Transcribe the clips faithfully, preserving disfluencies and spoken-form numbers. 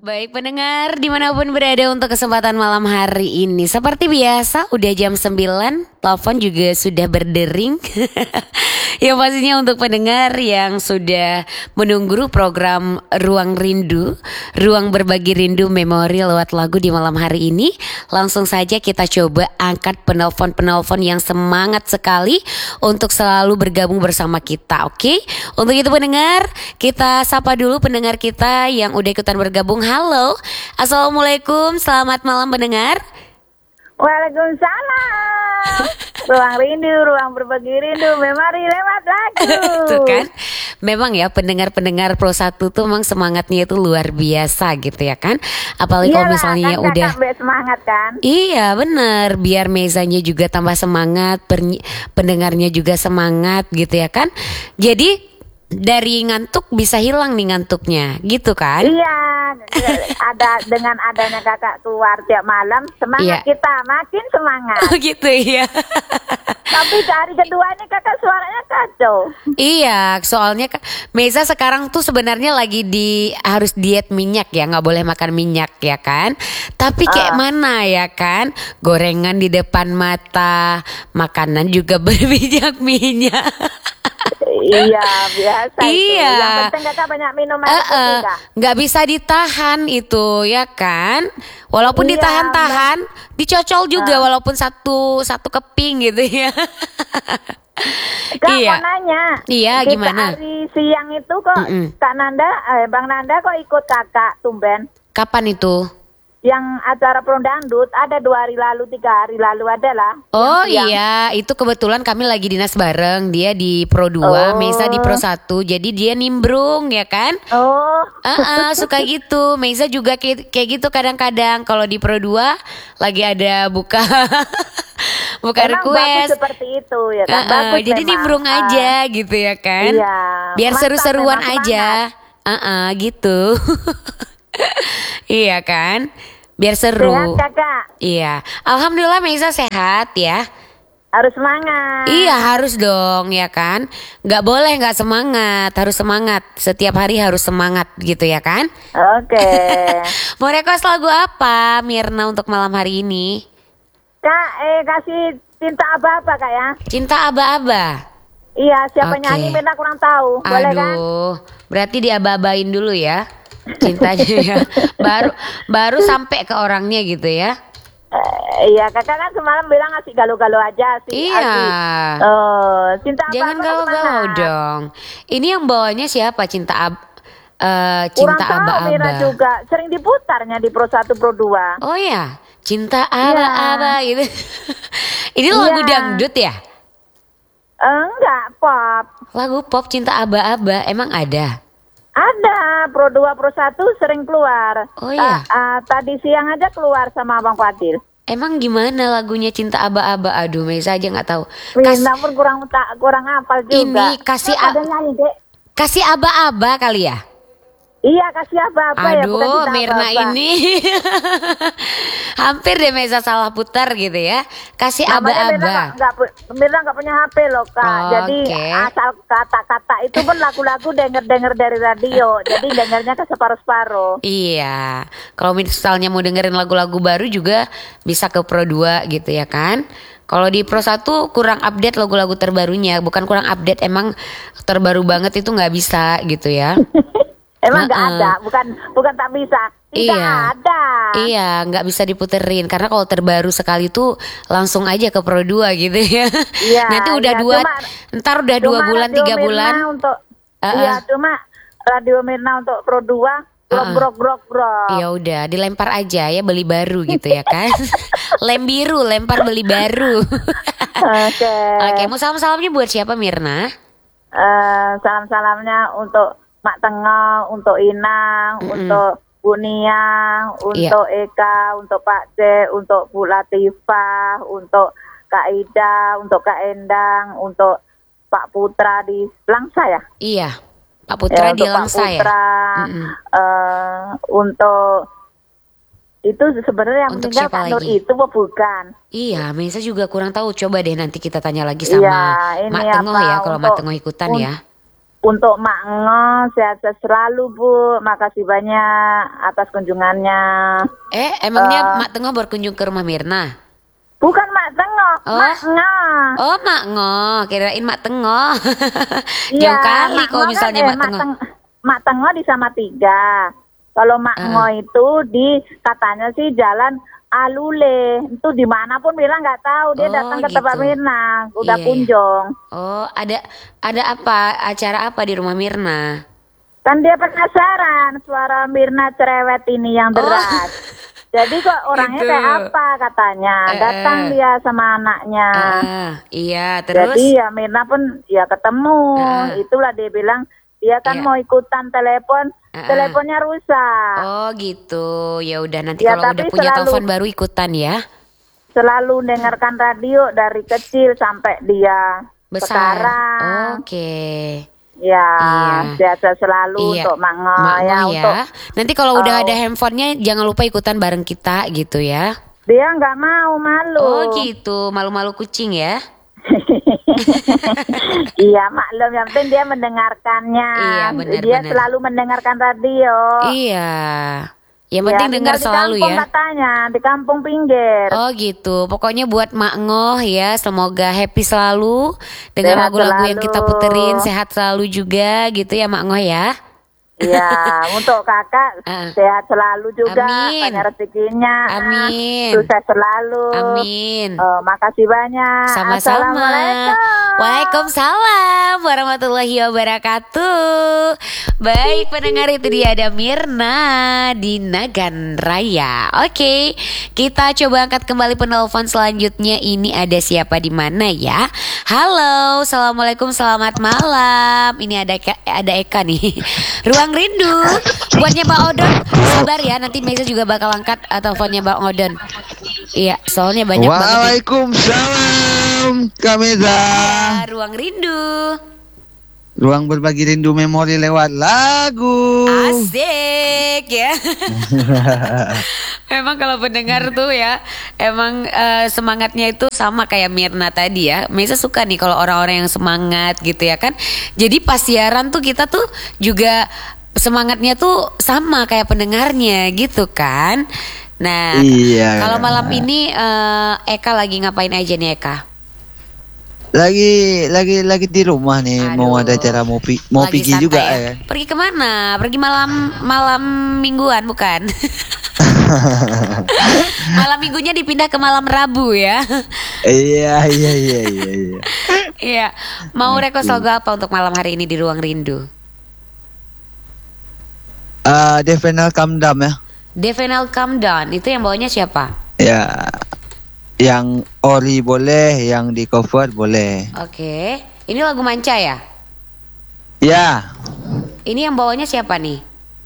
Baik pendengar dimanapun berada untuk kesempatan malam hari ini. Seperti biasa udah jam sembilan, telepon juga sudah berdering. Ya pastinya untuk pendengar yang sudah menunggu program Ruang Rindu, Ruang Berbagi Rindu Memori lewat lagu di malam hari ini, langsung saja kita coba angkat penelpon-penelpon yang semangat sekali untuk selalu bergabung bersama kita. Oke, untuk itu pendengar, kita sapa dulu pendengar kita yang udah ikutan bergabung. Halo, assalamualaikum, selamat malam pendengar. Waalaikumsalam. Ruang rindu, ruang berbagi rindu, memori lewat lagu. Tuh kan, memang ya pendengar-pendengar Pro satu tuh memang semangatnya itu luar biasa gitu ya kan. Apalagi kalau misalnya kan, udah semangat kan. Iya bener, biar mezanya juga tambah semangat, penyi- pendengarnya juga semangat gitu ya kan. Jadi dari ngantuk bisa hilang nih ngantuknya gitu kan. Iya, ada dengan adanya kakak keluar tiap malam, semangat Iya. kita makin semangat. Oh gitu ya. Tapi hari kedua ini kakak suaranya kacau. Iya, soalnya Kak, Meza sekarang tuh sebenarnya lagi di harus diet minyak ya, nggak boleh makan minyak ya kan. Tapi kayak Ah. mana ya kan, gorengan di depan mata, makanan juga berminyak-minyak. Iya, biasa itu. Iya. Yang penting kakak banyak minum air Eh, putih, eh, Kak. nggak bisa ditahan itu ya kan. Walaupun Iya, ditahan-tahan, dicocol juga Ah. walaupun satu satu keping gitu ya. Kak Iya. mau nanya. Iya, Kita gimana? hari siang itu kok Mm-mm. Kak Nanda, eh, Bang Nanda kok ikut kakak tumben? Kapan itu? Yang acara Prondangdut ada dua hari lalu, tiga hari lalu ada lah. Oh Yang siang. iya, itu kebetulan kami lagi dinas bareng. Dia di Pro dua, Oh. Meza di Pro satu. Jadi dia nimbrung ya kan? Oh, Ah, ah, suka gitu. Meza juga kayak, kayak gitu kadang-kadang. Kalau di Pro dua lagi ada buka buka emang bagus request. seperti itu ya kan? Ah, ah, Bagus jadi memang. nimbrung Ah, aja gitu ya kan? Iya. Biar Mantap, seru-seruan memang aja. Ah, ah, gitu. Iya kan? Biar seru. Sehat kakak, Iya. Alhamdulillah Meza sehat ya. harus semangat. Iya harus dong ya kan. Gak boleh gak semangat. Harus semangat. Setiap hari harus semangat gitu ya kan. Oke. Mau request lagu apa Mirna untuk malam hari ini? Kak, eh kasih cinta apa-apa kak ya? Cinta aba-aba. Iya, siapa Oke. nyanyi Mirna kurang tahu. Boleh kan? Aduh, berarti diaba-abain dulu ya cintanya ya. Baru baru sampai ke orangnya gitu ya. Eh, iya, kakak kan semalam bilang ngasih galau-galau aja sih. Iya. Oh, cinta Jangan apa-apa galau-galau kemana? dong. Ini yang bawanya siapa? Cinta ab eh, Kurang cinta tahu Mirna aba-aba. juga. Sering diputarnya di Pro satu, Pro dua. Oh ya, cinta aba-aba gitu. Ini lagu Iya. dangdut ya? Enggak, pop. Lagu pop cinta aba-aba emang ada? Ada, Pro dua, Pro satu sering keluar. Oh, iya? Ta- ah, tadi siang aja keluar sama Abang Fadil. Emang gimana lagunya cinta aba-aba? Aduh, Meza aja nggak tahu. Kas- Mirna pun kurang tak kurang hafal juga. Ini kasih Kan a- ada nyanyi, Dek. kasih aba-aba kali ya? Iya, kasih apa-apa ya, bukan Aduh, cinta Mirna apa-apa. ini hampir deh Meza salah putar gitu ya. Kasih Namanya Mirna aba-aba. nggak- nggak pu- Mirna nggak punya H P loh kak. Jadi Oke. asal kata-kata itu pun lagu-lagu denger-denger dari radio. Jadi dengernya ke separuh-separuh. Iya, kalau misalnya mau dengerin lagu-lagu baru juga bisa ke Pro dua gitu ya kan. Kalau di Pro satu kurang update lagu-lagu terbarunya. Bukan kurang update, emang terbaru banget itu nggak bisa gitu ya. Emang nggak Heeh. ada, bukan bukan tak bisa. Tidak Iya. ada. Iya, nggak bisa diputerin. Karena kalau terbaru sekali tuh langsung aja ke Pro dua gitu ya. Iya, Nanti udah iya. dua, Cuma- ntar udah dua Cuma bulan, Radio tiga Mirna bulan. untuk Uh-uh. iya, cuma Radio Mirna untuk Pro dua grok Uh-uh. grok grok grok. Ya udah, dilempar aja ya, beli baru gitu ya kan. Lem biru, lempar beli baru. Oke. Oke, mau salam-salamnya buat siapa Mirna? Eh, salam-salamnya untuk Mak Tengah, untuk Inang, Mm-mm. untuk Bu Nia, untuk Eka, untuk Pak C, untuk Bu Latifah, untuk Kak Ida, untuk Kak Endang, untuk Pak Putra di Langsa ya. Iya, Pak Putra Ya, di untuk Pak Langsa ya. Putra, Mm-mm. eh, untuk itu sebenarnya yang Untuk meninggal siapa Kak Nur lagi? itu apa bukan? Iya, Mesa juga kurang tahu. Coba deh nanti kita tanya lagi Iya, sama ini Mak Tengah apa, ya, kalau Mak untuk- Tengah ikutan un- ya. untuk Mak Ngo, sehat-sehat selalu Bu. Makasih banyak atas kunjungannya. Eh, emangnya Eh, Mak Tengah berkunjung ke rumah Mirna? Bukan Mak Tengok, Oh. Mak Ngo. Oh, Mak Ngo, kirain Mak Tengah. Iya, Jauh kali Mak kalau Ngo misalnya kan, eh, Mak Tengah. Teng- Mak Tengok di Salatiga. Kalau Mak Ah. Ngo itu di katanya sih jalan Alule. Itu dimanapun Mirna nggak tahu. Dia Oh, datang ke tempat gitu. Mirna, udah Iya, iya. kunjung. Oh, ada ada apa? Acara apa di rumah Mirna? Kan dia penasaran suara Mirna cerewet ini yang deras. Jadi kok orangnya Gitu. kayak apa katanya. Eh, Datang eh. dia sama anaknya. Ah, iya, terus Jadi ya Mirna pun ya ketemu. Ah. Itulah dia bilang dia kan Iya. mau ikutan telepon, Ah, ah. teleponnya rusak. Oh, gitu. Ya udah nanti Ya, kalau tapi udah punya selalu- telepon baru ikutan ya. Selalu dengarkan radio dari kecil sampai dia Besar. sekarang. Oke. Ya, Iya. sehat-sehat selalu Iya. untuk Mango Mak ya, Ngoh untuk ya. Nanti kalau udah Oh. ada handphonenya jangan lupa ikutan bareng kita gitu ya. dia nggak mau malu. Oh, gitu. Malu-malu kucing ya. Iya maklum, yang penting dia mendengarkannya. Iya, benar, Dia benar. selalu mendengarkan radio. Iya. Yang Ya, penting dengar tinggal selalu di kampung ya. katanya, di kampung pinggir. Oh gitu. Pokoknya buat Mak Ngoh ya, semoga happy selalu dengan Sehat lagu-lagu yang selalu. kita puterin, sehat selalu juga gitu ya Mak Ngoh ya. Ya, untuk kakak Ah. sehat selalu juga, Amin. banyak rezekinya. Amin. Sukses selalu. Amin. Oh, makasih banyak. Sama-sama. Assalamualaikum. Waalaikumsalam warahmatullahi wabarakatuh. Baik pendengar, itu dia ada Mirna di Nagan Raya. Oke, kita coba angkat kembali penelpon selanjutnya. Ini ada siapa di mana ya? Halo, assalamualaikum, selamat malam. Ini ada Eka, ada Eka nih. Ruang Rindu. Buatnya Bang Odon, sabar ya. Nanti Meza juga bakal angkat uh, teleponnya Bang Odon. Iya, soalnya banyak banget. nih. Waalaikumsalam Kameza. Ah, Ruang Rindu. Ruang berbagi rindu memori lewat lagu. Asik ya. Memang kalau pendengar tuh ya, emang eh, semangatnya itu sama kayak Mirna tadi ya. Mesa suka nih kalau orang-orang yang semangat gitu ya kan. Jadi pas siaran tuh kita tuh juga semangatnya tuh sama kayak pendengarnya gitu kan. Nah, Iya. kalau malam ini eh, Eka lagi ngapain aja nih Eka? Lagi lagi lagi di rumah nih, mau Aduh. ada acara mau pi, mau Lagi pergi santai juga ya? ya. Pergi kemana? Pergi malam malam mingguan bukan? Malam minggunya dipindah ke malam Rabu ya. Iya iya iya iya iya. Iya. Mau request lagu apa untuk malam hari ini di Ruang Rindu? Ah, Devenal Kamdam ya. Devenal Calm Down. Itu yang bawanya siapa? Ya. Yang ori boleh, yang di cover boleh. Oke. Ini lagu Manca ya? Ya. Ini yang bawanya siapa nih?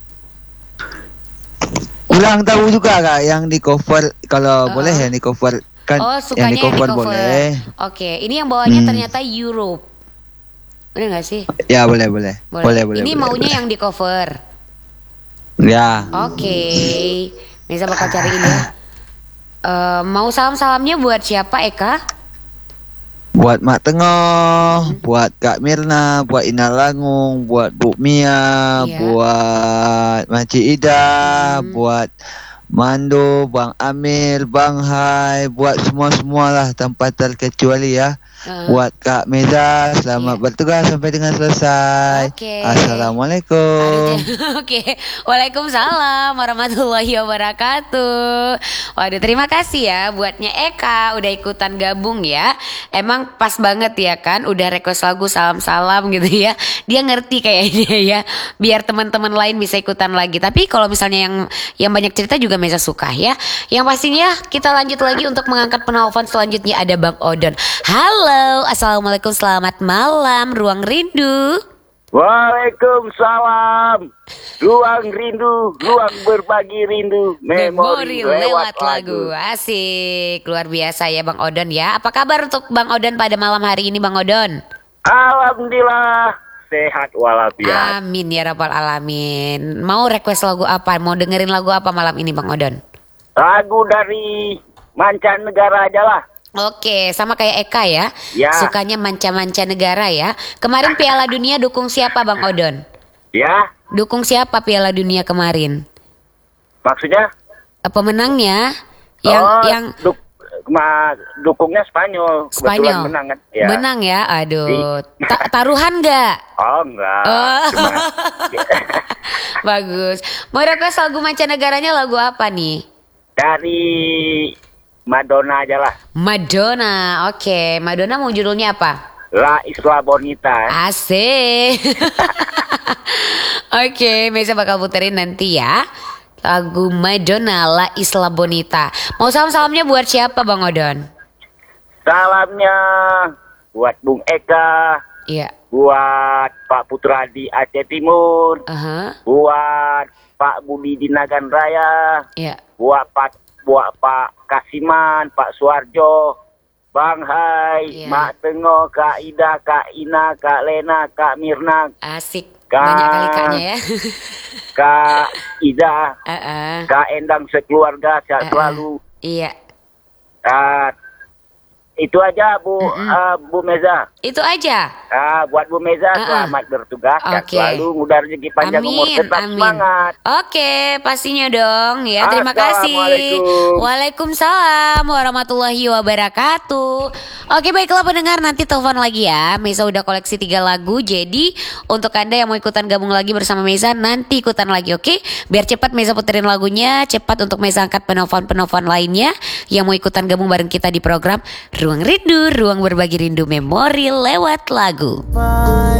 Kurang tahu juga kak, yang di cover kalau Uh-uh. boleh yang di cover kan, Oh, yang sukanya di cover boleh. Oke. Ini yang bawanya Hmm. ternyata Europe. Bener gak sih? Ya boleh boleh. Boleh boleh. Ini boleh, maunya boleh. yang di cover. Ya. Oke, Meza bakal cariin ya. Eh, mau salam-salamnya buat siapa Eka? Buat Mak Tengah, buat Kak Mirna, buat Ina Langung, buat Bu Mia, Iya. buat Makcik Ida, Hmm. buat Mando, Bang Amir, Bang Hai, buat semua-semua lah tanpa terkecuali ya. Eh, Buat Kak Meza, selamat Iya. bertugas sampai dengan selesai. Oke. Assalamualaikum. Aduh, oke. Waalaikumsalam warahmatullahi wabarakatuh. Waduh, terima kasih ya buatnya Eka udah ikutan gabung ya. Emang pas banget ya kan, udah request lagu salam-salam gitu ya. Dia ngerti kayaknya ya. Biar teman-teman lain bisa ikutan lagi. Tapi kalau misalnya yang yang banyak cerita juga Meza suka ya. Yang pastinya kita lanjut lagi untuk mengangkat penelpon selanjutnya, ada Bang Odon. Halo, assalamualaikum, selamat malam, Ruang Rindu. Waalaikumsalam. Ruang rindu, ruang berbagi rindu, memori, lewat, lagu. Asik, luar biasa ya Bang Odon ya. Apa kabar untuk Bang Odon pada malam hari ini Bang Odon? Alhamdulillah sehat walafiat. Amin ya rabbal alamin. Mau request lagu apa? Mau dengerin lagu apa malam ini Bang Odon? Lagu dari mancanegara aja lah. Oke, sama kayak Eka ya. Ya. Sukanya manca-manca negara ya. Kemarin Piala Dunia dukung siapa Bang Odon? Ya, Dukung siapa Piala Dunia kemarin? maksudnya? Eh, Pemenangnya yang oh, yang duk, ma, dukungnya Spanyol. Kebetulan Spanyol. menang kan? Ya. Menang ya. Aduh. Ta- taruhan nggak? Oh enggak. Oh. Cuma, Bagus. Mau request lagu mancanegaranya lagu apa nih? dari Madonna aja lah. Madonna. Oke, Madonna mau judulnya apa? La Isla Bonita. Asik. Oke, Mesa bakal puterin nanti ya. Lagu Madonna La Isla Bonita. Mau salam-salamnya buat siapa Bang Odon? Salamnya buat Bung Eka, Iya. buat Pak Putra di Aceh Timur, Aha. buat Pak Budi di Nagan Raya, Iya. buat Pak buat Pak Kasiman, Pak Suarjo, Bang Hai, Iya. Mak Tengo, Kak Ida, Kak Ina, Kak Lena, Kak Mirna, Asik. Kak- Banyak kali kaknya ya. Kak Ida, Heeh. Kak Endang sekeluarga sehat Eh, eh. selalu. Iya. Ah, itu aja Bu ah, Bu Meza. Itu aja. Ah, buat Bu Meza Uh-uh. selamat bertugas sehat Oke. selalu, mudah rezeki panjang umur, Amin, tetap amin. semangat. Oke, pastinya dong ya. Terima kasih. Assalamualaikum. Waalaikumsalam warahmatullahi wabarakatuh. Oke, baiklah pendengar, nanti telepon lagi ya. Mesa udah koleksi tiga lagu. Jadi untuk Anda yang mau ikutan gabung lagi bersama Mesa, nanti ikutan lagi, oke? Biar cepat Mesa puterin lagunya, cepat untuk Mesa angkat penelpon-penelpon lainnya yang mau ikutan gabung bareng kita di program Ruang Rindu, ruang berbagi rindu memori lewat lagu.